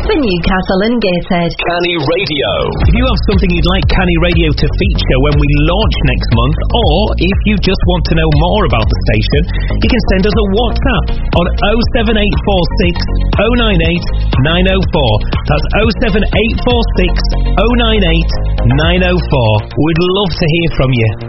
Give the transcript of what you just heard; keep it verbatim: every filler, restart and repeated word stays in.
for Newcastle and Gateshead. Canny Radio. If you have something you'd like Canny Radio to feature when we launch next month, or if you just want to know more about the station, you can send us a WhatsApp on oh seven eight four six oh nine eight nine oh four. That's oh seven eight four six oh nine eight nine oh four. We'd love to hear from you.